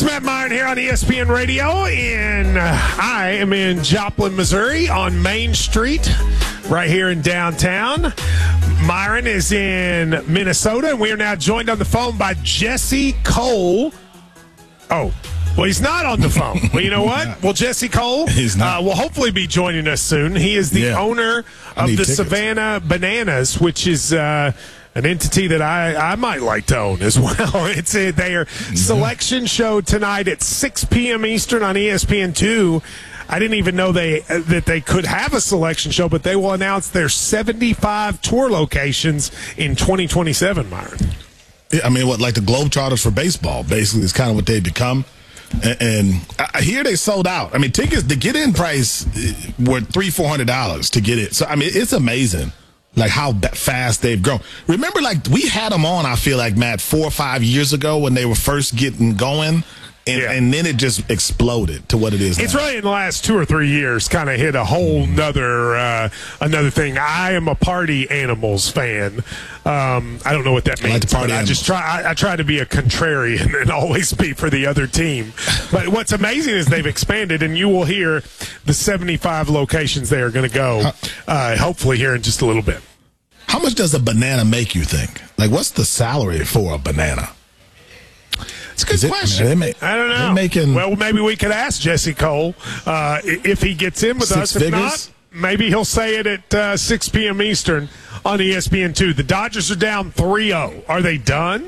It's Matt Myron here on ESPN Radio, and I am in Joplin, Missouri on Main Street, right here in downtown. Myron is in Minnesota, and we are now joined on the phone by Jesse Cole. Oh, well, he's not on the phone. Well, you know what? Well, Jesse Cole will hopefully be joining us soon. He is the owner of the tickets. Savannah Bananas, which is an entity that I might like to own as well. It's their selection show tonight at 6 p.m. Eastern on ESPN2. I didn't even know that they could have a selection show, but they will announce their 75 tour locations in 2027, Myron. I mean, like the Globetrotters for baseball, basically, is kind of what they've become. And I hear they sold out. I mean, tickets, the get-in price were $300-$400 to get it. So, I mean, it's amazing, like, how fast they've grown. Remember, like, we had them on, I feel like, Matt, 4 or 5 years ago when they were first getting going. And then it just exploded to what it is now. It's really in the last 2 or 3 years kind of hit a whole another thing. I am a party animals fan. I don't know what that means. Like I try to be a contrarian and always be for the other team. But what's amazing is they've expanded, and you will hear the 75 locations they are going to go, hopefully here in just a little bit. How much does a banana make, you think? Like, what's the salary for a banana? It's a good question. I don't know. Well, maybe we could ask Jesse Cole if he gets in with us. If not, maybe he'll say it at 6 p.m. Eastern on ESPN2. The Dodgers are down 3-0. Are they done?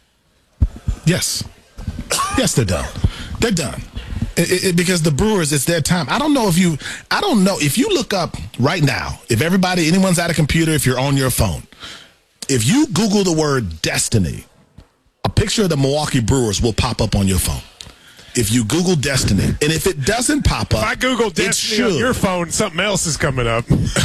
Yes. Yes, they're done. They're done. Because the Brewers, it's their time. I don't know if you look up right now, if anyone's at a computer, if you're on your phone, if you Google the word destiny, a picture of the Milwaukee Brewers will pop up on your phone. If you Google Destiny, and if it doesn't pop up, if I Google Destiny on your phone, something else is coming up.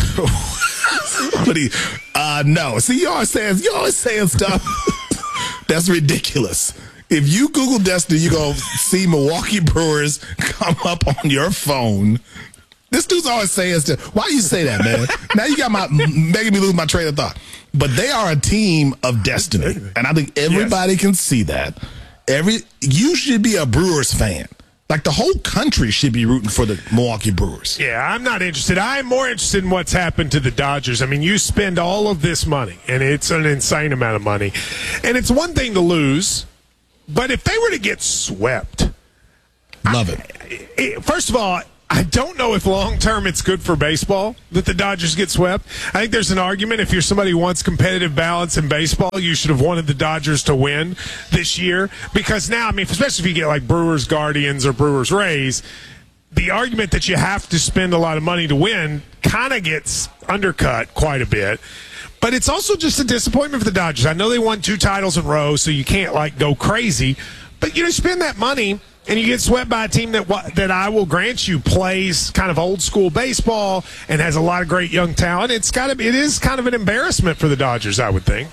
No. See, you're always saying stuff that's ridiculous. If you Google Destiny, you're going to see Milwaukee Brewers come up on your phone. This dude's always saying stuff. Why you say that, man? Now you got making me lose my train of thought. But they are a team of destiny, and I think everybody can see that. You should be a Brewers fan. Like, the whole country should be rooting for the Milwaukee Brewers. Yeah, I'm not interested. I'm more interested in what's happened to the Dodgers. I mean, you spend all of this money, and it's an insane amount of money. And it's one thing to lose, but if they were to get swept. Love it. First of all, I don't know if long-term it's good for baseball that the Dodgers get swept. I think there's an argument if you're somebody who wants competitive balance in baseball, you should have wanted the Dodgers to win this year. Because now, I mean, especially if you get like Brewers Guardians or Brewers Rays, the argument that you have to spend a lot of money to win kind of gets undercut quite a bit. But it's also just a disappointment for the Dodgers. I know they won 2 titles in a row, so you can't, like, go crazy. But, spend that money – and you get swept by a team that I will grant you plays kind of old school baseball and has a lot of great young talent. It is kind of an embarrassment for the Dodgers, I would think.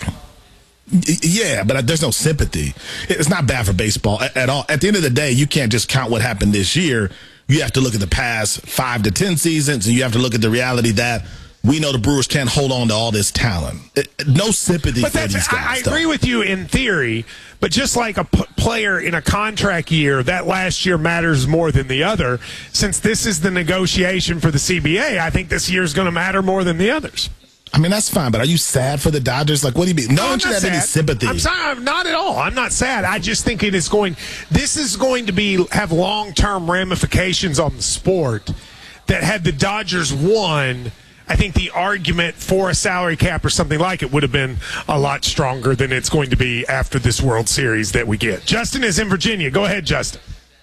Yeah, but there's no sympathy. It's not bad for baseball at all. At the end of the day, you can't just count what happened this year. You have to look at the past 5 to 10 seasons, and you have to look at the reality that we know the Brewers can't hold on to all this talent. No sympathy for these guys. I agree with you in theory, but just like a player in a contract year, that last year matters more than the other. Since this is the negotiation for the CBA, I think this year is going to matter more than the others. I mean, that's fine, but are you sad for the Dodgers? Like, what do you mean? No one should have any sympathy. I'm sorry, I'm not at all. I'm not sad. I just think this is going to have long-term ramifications on the sport that had the Dodgers won, I think the argument for a salary cap or something like it would have been a lot stronger than it's going to be after this World Series that we get. Justin is in Virginia. Go ahead, Justin.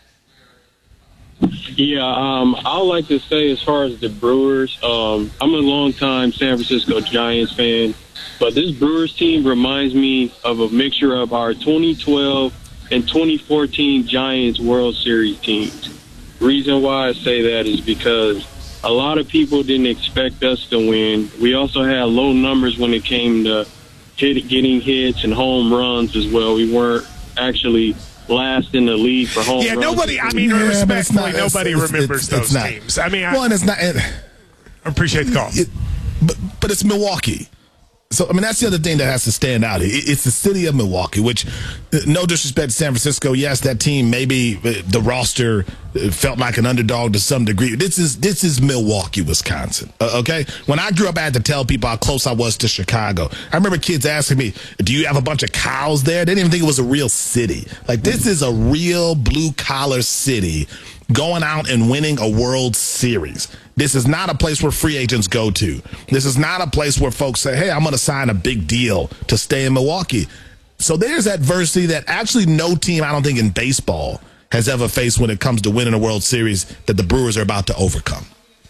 Yeah, I would like to say as far as the Brewers, I'm a longtime San Francisco Giants fan, but this Brewers team reminds me of a mixture of our 2012 and 2014 Giants World Series teams. Reason why I say that is because a lot of people didn't expect us to win. We also had low numbers when it came to getting hits and home runs as well. We weren't actually last in the league for home runs. Yeah, nobody remembers those teams. I mean, I appreciate the call. But it's Milwaukee. So, I mean, that's the other thing that has to stand out. It's the city of Milwaukee, which, no disrespect to San Francisco, yes, that team, maybe the roster felt like an underdog to some degree. This is Milwaukee, Wisconsin, okay? When I grew up, I had to tell people how close I was to Chicago. I remember kids asking me, do you have a bunch of cows there? They didn't even think it was a real city. Like, this is a real blue-collar city going out and winning a World Series. This is not a place where free agents go to. This is not a place where folks say, hey, I'm going to sign a big deal to stay in Milwaukee. So there's adversity that actually no team, I don't think, in baseball has ever faced when it comes to winning a World Series that the Brewers are about to overcome.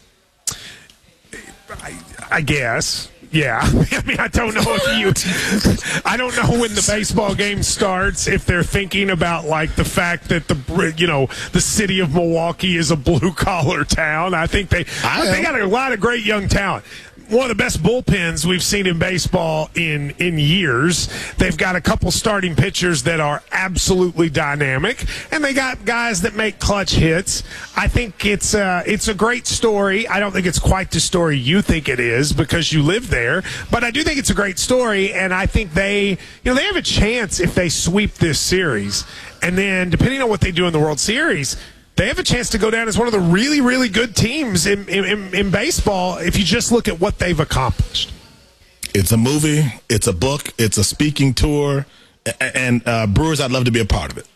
I guess. Yeah. I mean, I don't know I don't know when the baseball game starts if they're thinking about like the fact that the city of Milwaukee is a blue collar town. I think they got a lot of great young talent. One of the best bullpens we've seen in baseball in years. They've got a couple starting pitchers that are absolutely dynamic, and they got guys that make clutch hits. I think it's a great story. I don't think it's quite the story you think it is because you live there, but I do think it's a great story, and I think they have a chance if they sweep this series, and then depending on what they do in the World Series, they have a chance to go down as one of the really, really good teams in baseball if you just look at what they've accomplished. It's a movie. It's a book. It's a speaking tour. And Brewers, I'd love to be a part of it.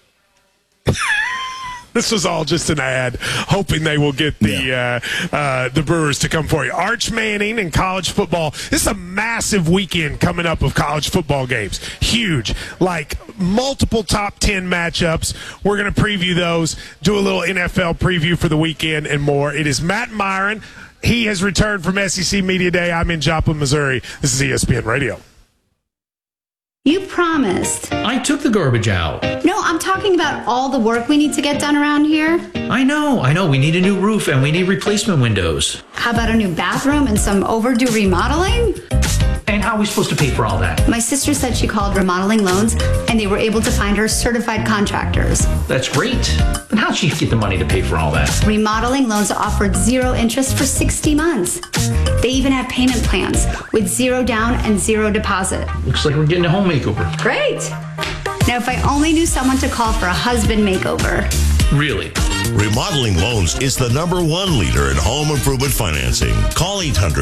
This was all just an ad, hoping they will get the Brewers to come for you. Arch Manning in college football. This is a massive weekend coming up of college football games. Huge. Like multiple top 10 matchups. We're going to preview those, do a little NFL preview for the weekend and more. It is Matt Myron. He has returned from SEC Media Day. I'm in Joplin, Missouri. This is ESPN Radio. You promised. I took the garbage out. No, I'm talking about all the work we need to get done around here. I know. We need a new roof and we need replacement windows. How about a new bathroom and some overdue remodeling? And how are we supposed to pay for all that? My sister said she called Remodeling Loans and they were able to find her certified contractors. That's great. But how'd she get the money to pay for all that? Remodeling Loans offered 0 interest for 60 months. They even have payment plans with 0 down and 0 deposit. Looks like we're getting a home makeover. Great. Now, if I only knew someone to call for a husband makeover. Really? Remodeling Loans is the #1 leader in home improvement financing. Call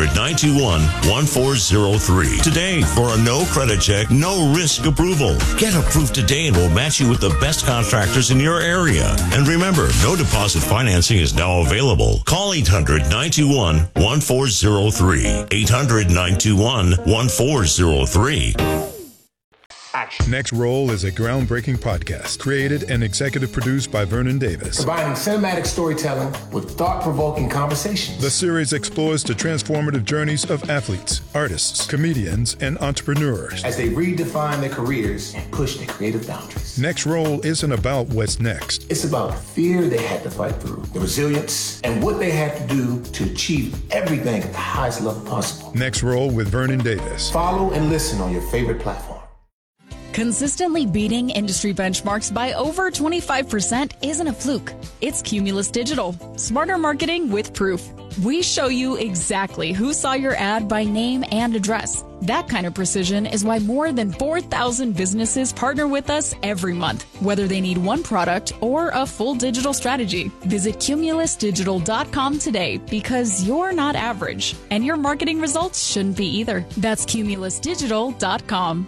800-921-1403 today for a no credit check, no risk approval. Get approved today and we'll match you with the best contractors in your area. And remember, no deposit financing is now available. Call 800-921-1403. 800-921-1403. Next Roll is a groundbreaking podcast created and executive produced by Vernon Davis. Combining cinematic storytelling with thought-provoking conversations. The series explores the transformative journeys of athletes, artists, comedians, and entrepreneurs as they redefine their careers and push their creative boundaries. Next Roll isn't about what's next. It's about the fear they had to fight through, the resilience, and what they had to do to achieve everything at the highest level possible. Next Roll with Vernon Davis. Follow and listen on your favorite platform. Consistently beating industry benchmarks by over 25% isn't a fluke. It's Cumulus Digital. Smarter marketing with proof. We show you exactly who saw your ad by name and address. That kind of precision is why more than 4,000 businesses partner with us every month, whether they need one product or a full digital strategy. Visit cumulusdigital.com today because you're not average, and your marketing results shouldn't be either. That's cumulusdigital.com.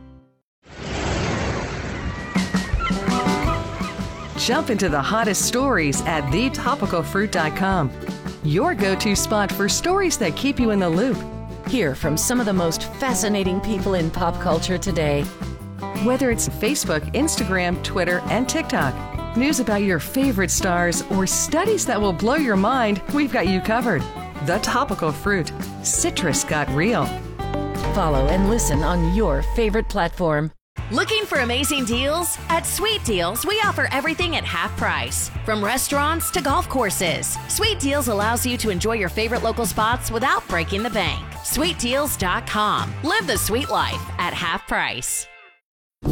Jump into the hottest stories at thetopicalfruit.com. Your go-to spot for stories that keep you in the loop. Hear from some of the most fascinating people in pop culture today. Whether it's Facebook, Instagram, Twitter, and TikTok, news about your favorite stars, or studies that will blow your mind, we've got you covered. The Topical Fruit. Citrus got real. Follow and listen on your favorite platform. Looking for amazing deals? At Sweet Deals, we offer everything at half price. From restaurants to golf courses, Sweet Deals allows you to enjoy your favorite local spots without breaking the bank. SweetDeals.com. Live the sweet life at half price.